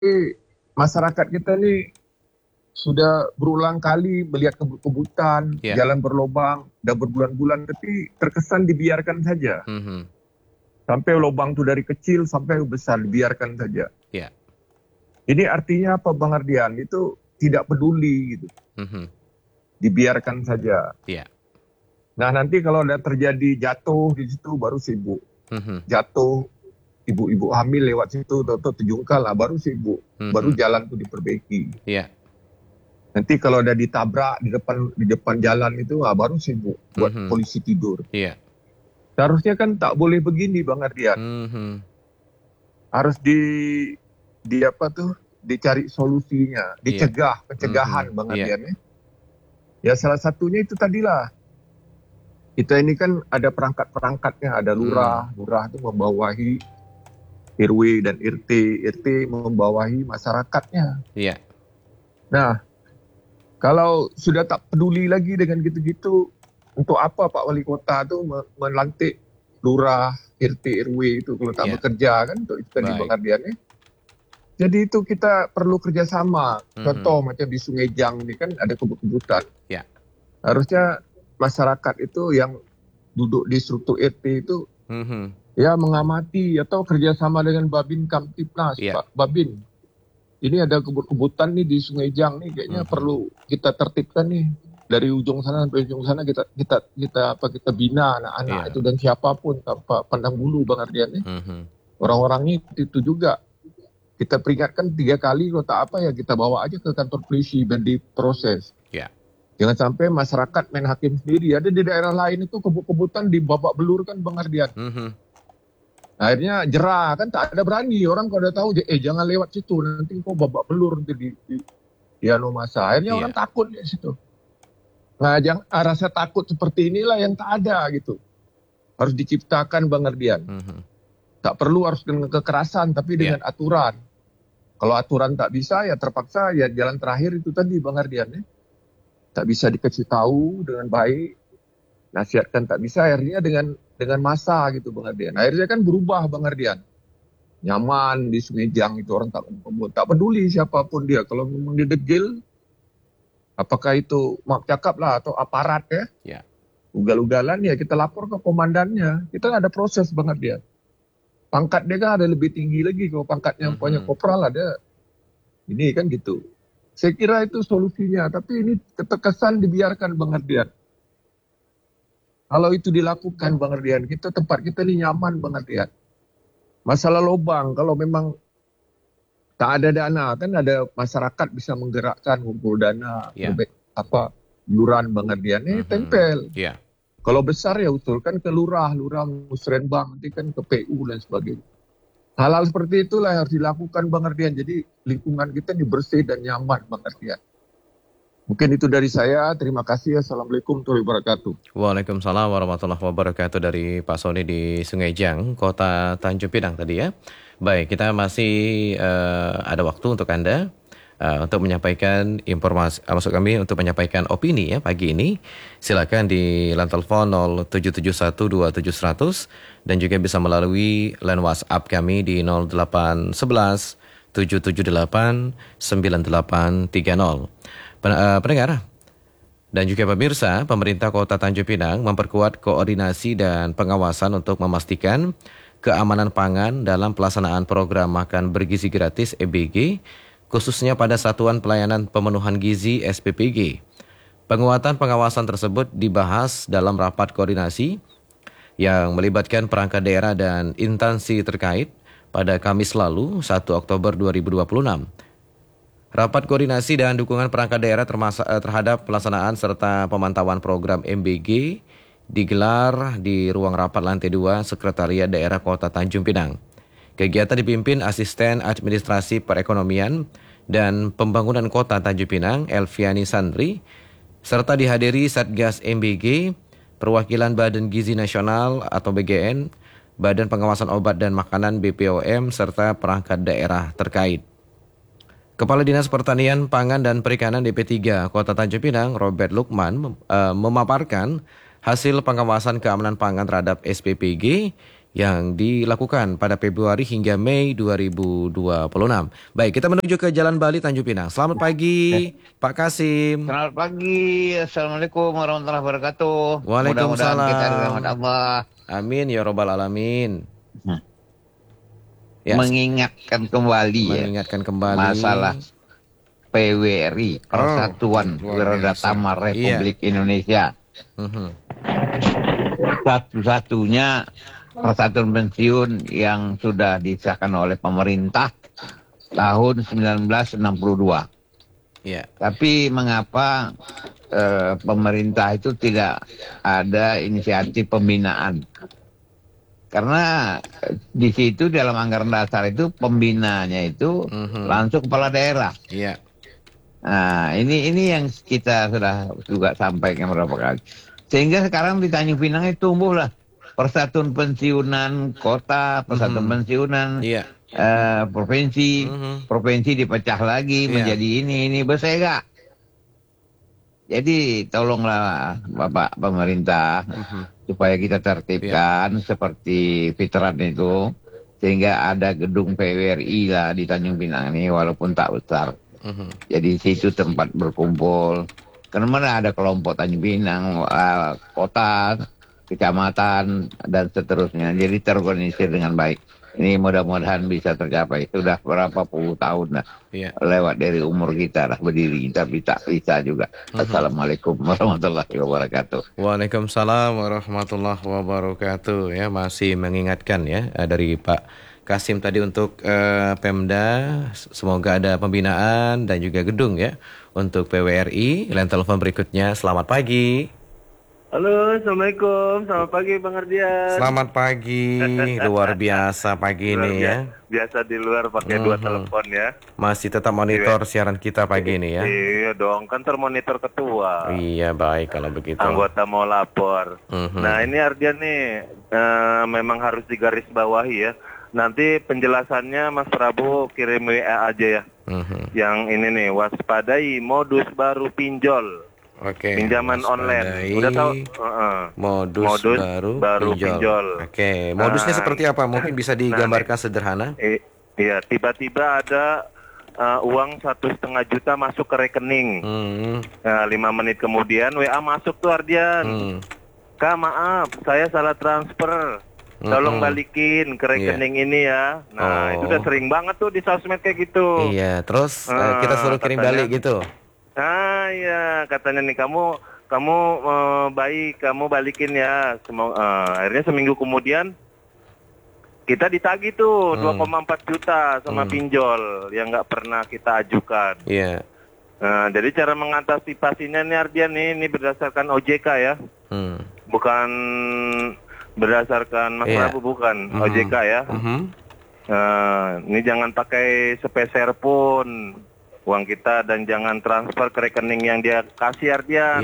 masyarakat kita nih sudah berulang kali melihat kebut-kebutan, Ya. jalan berlobang, udah berbulan-bulan, tapi terkesan dibiarkan saja. Mhm. Sampai lubang itu dari kecil sampai besar, dibiarkan saja. Ya. Ini artinya apa Bang Ardian? Itu tidak peduli gitu, Mhm. dibiarkan saja. Ya. Nah nanti kalau ada terjadi jatuh di situ baru sibuk. Mhm. Jatuh, ibu-ibu hamil lewat situ, atau terjungkal lah, baru sibuk. Baru Mhm. jalan itu diperbaiki. Ya. Nanti kalau ada ditabrak di depan jalan itu, baru sibuk buat Mhm. polisi tidur. Iya. Seharusnya kan tak boleh begini Bang Ardian. Mhm. Harus di apa tuh, dicari solusinya, Iya. dicegah, pencegahan Mhm. Bang Iya. Ardian ya. Ya salah satunya itu tadilah. Kita ini kan ada perangkat-perangkatnya, ada Mhm. lurah, lurah itu membawahi RW dan RT, RT membawahi masyarakatnya. Iya. Nah, kalau sudah tak peduli lagi dengan gitu-gitu, untuk apa Pak Wali Kota tuh melantik lurah, RT, RW itu kalau tak Iya. bekerja kan, untuk itu tadi Bang Baik. Ardian ya. Jadi itu kita perlu kerjasama. Mhm. Contoh macam di Sungai Jang ini kan ada kebut-kebutan. Ya. Harusnya masyarakat itu yang duduk di struktur RT itu Mhm. ya mengamati atau kerjasama dengan Babin Kamtipnas, Iya. Pak Babin. Ini ada kebut-kebutan nih di Sungai Jang nih, kayaknya Mhm. perlu kita tertibkan nih. Dari ujung sana sampai ujung sana kita bina anak-anak itu, Iya. dan siapapun tanpa pandang bulu Bang Ardian nih. Mhm. Orang-orangnya itu juga kita peringatkan 3 kali, kalau tak apa ya kita bawa aja ke kantor polisi dan diproses. Ya. Jangan sampai masyarakat main hakim sendiri. Ada di daerah lain itu kebut-kebutan babak belur kan Bang Ardian. Mhm. Akhirnya jerah kan, tak ada berani orang kalau udah tahu, jangan lewat situ nanti kau babak belur nanti di anu masa. Akhirnya orang Iya. takut di situ. Nah, rasa takut seperti inilah yang tak ada gitu. Harus diciptakan Bang Ardian. Mhm. Tak perlu harus dengan kekerasan, tapi Iya. dengan aturan. Kalau aturan tak bisa, ya terpaksa ya jalan terakhir itu tadi Bang Ardian ya. Tak bisa dikasih tahu dengan baik, nasihatkan tak bisa, akhirnya dengan masa gitu Bang Ardian. Akhirnya kan berubah Bang Ardian. Nyaman di Sungai Jang itu, orang tak peduli siapapun dia. Kalau memang dia degil, apakah itu maaf cakap lah atau aparat ya, Ya. ugal-ugalan ya kita lapor ke komandannya. Kita ada proses banget dia. Pangkat dia kan ada lebih tinggi lagi, kalau pangkatnya punya Mhm. kopral ada. Ini kan gitu. Saya kira itu solusinya, tapi ini terkesan dibiarkan Bang Ardian. Kalau itu dilakukan Bang Ardian, tempat kita ini nyaman Bang Ardian. Masalah lubang, kalau memang tak ada dana, kan ada masyarakat bisa menggerakkan, ngumpul dana, Ya. luran Bang Ardian, Mhm. tempel. Ya. Kalau besar ya usulkan ke lurah, lurah musrenbang, nanti kan ke PU dan sebagainya. Hal-hal seperti itulah yang harus dilakukan Bang Ardian. Jadi lingkungan kita ini bersih dan nyaman Bang Ardian. Mungkin itu dari saya. Terima kasih. Assalamualaikum warahmatullahi wabarakatuh. Waalaikumsalam warahmatullahi wabarakatuh dari Pak Sony di Sungai Jang, Kota Tanjung Pinang tadi ya. Baik, kita masih ada waktu untuk Anda untuk menyampaikan informasi, maksud kami untuk menyampaikan opini ya pagi ini. Silakan di line telepon 07712700 dan juga bisa melalui line WhatsApp kami di 0811 778 9830. Pendengar dan juga pemirsa, pemerintah Kota Tanjung Pinang memperkuat koordinasi dan pengawasan untuk memastikan keamanan pangan dalam pelaksanaan program makan bergizi gratis EBG, khususnya pada Satuan Pelayanan Pemenuhan Gizi SPPG. Penguatan pengawasan tersebut dibahas dalam rapat koordinasi yang melibatkan perangkat daerah dan instansi terkait pada Kamis lalu, 1 Oktober 2026. Rapat koordinasi dan dukungan perangkat daerah terhadap pelaksanaan serta pemantauan program MBG digelar di ruang rapat lantai 2 Sekretariat Daerah Kota Tanjung Pinang. Kegiatan dipimpin Asisten Administrasi Perekonomian dan Pembangunan Kota Tanjung Pinang, Elviani Sandri, serta dihadiri Satgas MBG, perwakilan Badan Gizi Nasional atau BGN, Badan Pengawasan Obat dan Makanan BPOM, serta perangkat daerah terkait. Kepala Dinas Pertanian, Pangan dan Perikanan DP3 Kota Tanjung Pinang, Robert Lukman, memaparkan hasil pengawasan keamanan pangan terhadap SPPG yang dilakukan pada Februari hingga Mei 2026. Baik, kita menuju ke Jalan Bali Tanjung Pinang. Selamat pagi, Pak Kasim. Selamat pagi, Assalamualaikum warahmatullahi wabarakatuh. Mudah-mudahan kita dirahmati Waalaikumsalam. Allah. Amin ya robbal alamin. Ya, Mengingatkan kembali mengingatkan kembali masalah PWRI, Persatuan luar Wirausaha biasa. Tamar Republik Indonesia. Mhm. Satu-satunya persatuan pensiun yang sudah disahkan oleh pemerintah tahun 1962. Iya. Tapi mengapa pemerintah itu tidak ada inisiatif pembinaan? Karena di situ dalam anggaran dasar itu pembinanya itu langsung kepala daerah. Iya. Nah, ini yang kita sudah juga sampaikan beberapa kali. Sehingga sekarang di Tanjung Pinang itu tumbuhlah persatuan pensiunan kota, persatuan pensiunan Iya. provinsi, provinsi dipecah lagi Iya. menjadi ini bersega. Jadi tolonglah Bapak pemerintah supaya kita tertibkan seperti Fitran itu, sehingga ada gedung PWRI lah di Tanjung Pinang ini walaupun tak besar. Jadi situ tempat berkumpul. Karena mana ada kelompok Tanjung Pinang, kota, kecamatan dan seterusnya. Jadi terorganisir dengan baik. Ini mudah-mudahan bisa tercapai. Sudah berapa puluh tahun lah lewat dari umur kita lah berdiri, tapi tak bisa juga. Assalamualaikum warahmatullahi wabarakatuh. Waalaikumsalam warahmatullahi wabarakatuh. Ya, masih mengingatkan ya dari Pak Kasim tadi untuk Pemda, semoga ada pembinaan dan juga gedung ya untuk PWRI. Line telepon berikutnya. Selamat pagi. Halo, Assalamualaikum. Selamat pagi, Bang Ardian. Selamat pagi. Luar biasa pagi ini ya. Biasa di luar pakai dua telepon ya. Masih tetap monitor siaran kita pagi ini ya. Iya dong, kan termonitor ketua. Iya, baik kalau begitu. Anggota mau lapor. Nah, ini Ardian nih memang harus digarisbawahi ya. Nanti penjelasannya Mas Prabu kirim WA aja ya. Yang ini nih, waspadai modus baru pinjol. Oke. Pinjaman online. Udah tahu? Modus baru pinjol. Oke. Modusnya seperti apa? Mungkin bisa digambarkan sederhana. Iya, tiba-tiba ada uang 1,5 juta masuk ke rekening. 5 menit kemudian WA masuk tuh Ardian. Kak, maaf, saya salah transfer. Tolong balikin ke rekening ini ya. Nah, itu udah sering banget tuh di sosmed kayak gitu. Iya, terus kita suruh kirim balik gitu. Ah iya, katanya nih kamu baik, kamu balikin ya. Akhirnya seminggu kemudian kita ditagih tuh 2,4 juta sama pinjol yang nggak pernah kita ajukan. Iya. Nah, jadi cara mengantisipasinya nih Ardian nih, ini berdasarkan OJK ya, bukan berdasarkan Mas Prabu, bukan OJK ya. Ini jangan pakai sepeser pun uang kita dan jangan transfer ke rekening yang dia kasih Ardian.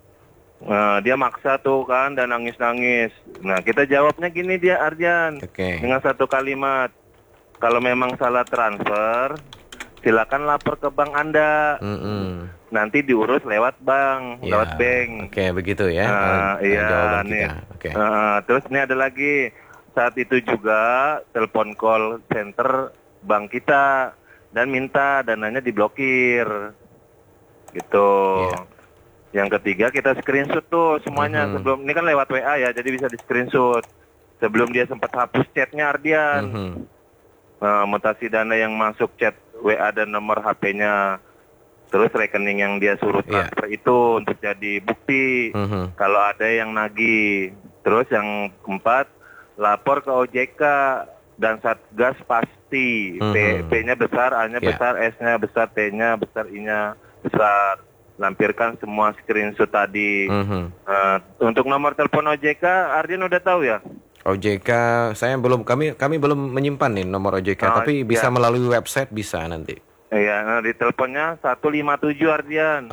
Dia maksa tuh kan dan nangis-nangis. Nah, kita jawabnya gini dia Ardian, dengan satu kalimat. Kalau memang salah transfer, silakan lapor ke bank Anda. Nanti diurus lewat bank, lewat bank. Oke, begitu ya. Iya nih. Terus ini ada lagi, saat itu juga telepon call center bank kita dan minta dananya diblokir gitu. Yang ketiga kita screenshot tuh semuanya sebelum, ini kan lewat WA ya, jadi bisa di screenshot sebelum dia sempat hapus chatnya Ardian. Mutasi dana yang masuk chat WA dan nomor HP-nya, terus rekening yang dia suruh transfer itu untuk jadi bukti kalau ada yang nagih. Terus yang keempat, lapor ke OJK dan Satgas pasti. P-nya besar, A-nya besar, S-nya besar, T-nya besar, I-nya besar. Lampirkan semua screenshot tadi. Untuk nomor telepon OJK, Ardian udah tahu ya? OJK, saya belum, kami belum menyimpan nih nomor OJK, tapi bisa melalui website bisa nanti. Iya, di teleponnya 157 Ardian.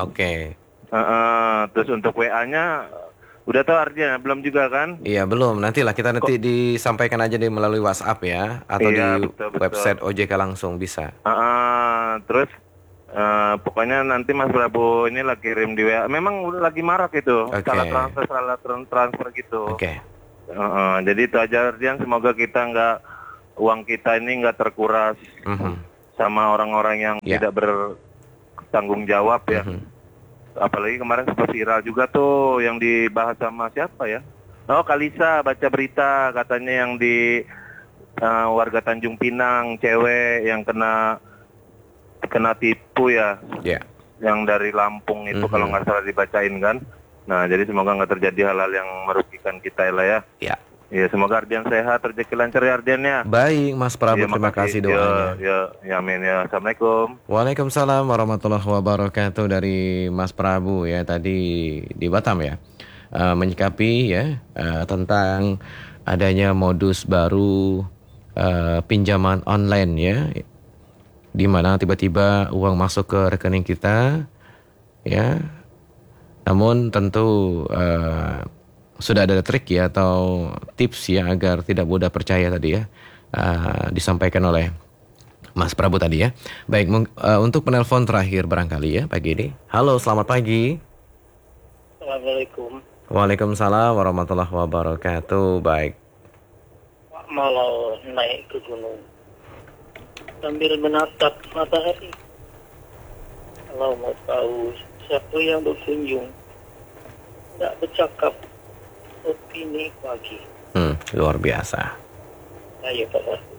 Terus untuk WA-nya udah tahu Ardian, belum juga kan? Iya, belum. Nantilah kita nanti disampaikan aja deh melalui WhatsApp ya, atau di website OJK langsung bisa. Terus pokoknya nanti Mas Prabu ini lagi kirim di WA. Memang lagi marak itu, salah transfer gitu. Jadi itu aja Ardian, semoga uang kita ini nggak terkuras sama orang-orang yang tidak bertanggung jawab ya. Apalagi kemarin sempat viral juga tuh yang dibahas sama siapa ya? Oh, Kalisa baca berita katanya yang di warga Tanjung Pinang, cewek yang kena tipu ya. Yang dari Lampung itu kalau nggak salah dibacain kan. Nah, jadi semoga nggak terjadi hal-hal yang merugikan kita lah ya. Ya, semoga Ardian sehat, rezeki lancar ya Ardian ya. Baik, Mas Prabu, terima kasih doanya. Ya, amin ya. Assalamualaikum. Waalaikumsalam warahmatullahi wabarakatuh dari Mas Prabu ya tadi di Batam ya. Menyikapi ya tentang adanya modus baru pinjaman online ya. Di mana tiba-tiba uang masuk ke rekening kita ya. Namun tentu sudah ada trik ya atau tips ya agar tidak mudah percaya tadi ya, disampaikan oleh Mas Prabu tadi ya. Baik, untuk penelpon terakhir barangkali ya pagi ini. Halo, selamat pagi. Assalamualaikum. Waalaikumsalam warahmatullahi wabarakatuh. Baik. Mau naik ke gunung sambil menatap matahari. Kalau mau tahu siapa yang berkunjung, tidak bercakap, opini pagi. Luar biasa. Ayo Pak Batu.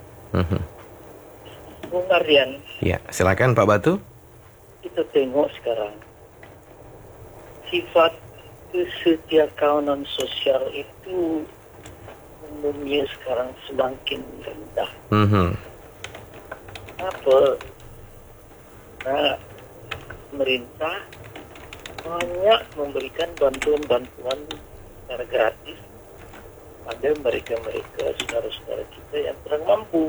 Bung Ardian. Ya, silakan Pak Batu. Kita tengok sekarang sifat kesetiakawanan sosial itu umumnya sekarang semakin rendah. Apa? Nah, pemerintah banyak memberikan bantuan-bantuan secara gratis pada mereka-mereka saudara-saudara kita yang kurang mampu.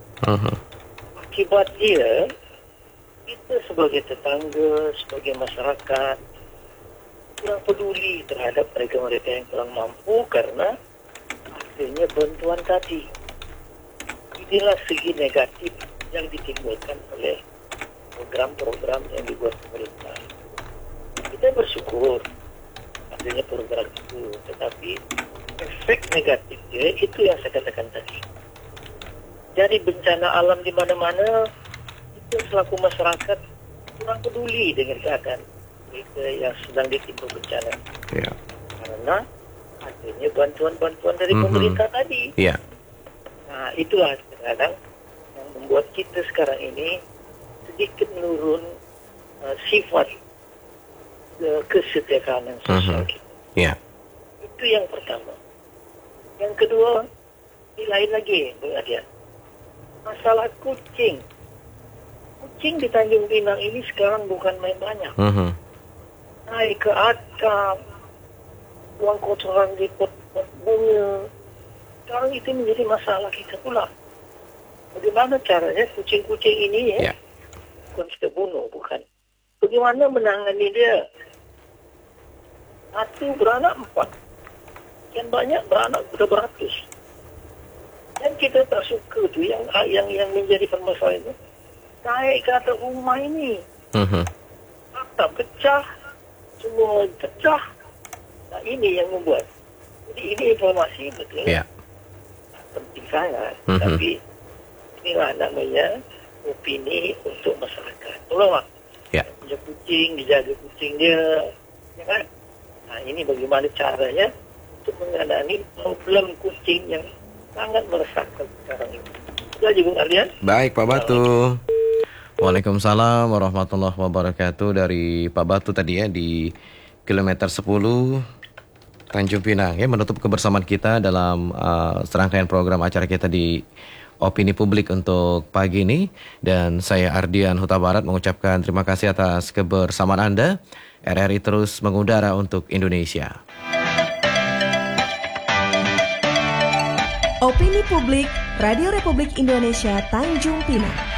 Akibatnya kita sebagai tetangga, sebagai masyarakat kurang peduli terhadap mereka-mereka yang kurang mampu karena akhirnya bantuan tadi. Inilah segi negatif yang ditimbulkan oleh program-program yang dibuat pemerintah. Kita bersyukur adanya program itu, tetapi efek negatifnya itu yang saya katakan tadi. Jadi bencana alam di mana-mana, kita selaku masyarakat kurang peduli dengan keadaan mereka yang sedang ditimpa bencana. Karena adanya bantuan-bantuan dari pemerintah tadi. Nah, itulah kadang yang membuat kita sekarang ini sedikit menurun sifat kesetiakawanan sosial kita. Itu yang pertama. Yang kedua, ini lain lagi, Bung Adian. Masalah kucing. Kucing di Tanjung Pinang ini sekarang bukan main banyak. Naik ke atap, buang kotoran di pot-pot bunga. Sekarang itu menjadi masalah kita pula. Bagaimana caranya kucing-kucing ini ya, bukan kita bunuh, bukan. Bagaimana menangani dia? Satu beranak 4. Sekian banyak beranak sudah beratus. Dan kita tak suka tu yang menjadi permasalahan itu. Naik ke atas rumah ini. Atap pecah. Semua pecah. Nah, ini yang membuat. Jadi ini informasi betul. Penting sangat. Tapi inilah namanya opini untuk masyarakat. Tolonglah. Punya kucing, dijaga kucing dia. Ya kan? Nah, ini bagaimana caranya untuk menangani problem kucing yang sangat meresahkan sekarang ini. Itu aja Bung Ardian. Baik Pak Batu. Waalaikumsalam warahmatullahi wabarakatuh dari Pak Batu tadi ya di kilometer 10 Tanjung Pinang ya, menutup kebersamaan kita dalam serangkaian program acara kita di Opini Publik untuk pagi ini. Dan saya Ardian Huta Barat mengucapkan terima kasih atas kebersamaan Anda. RRI terus mengudara untuk Indonesia. Opini Publik Radio Republik Indonesia Tanjung Pinang.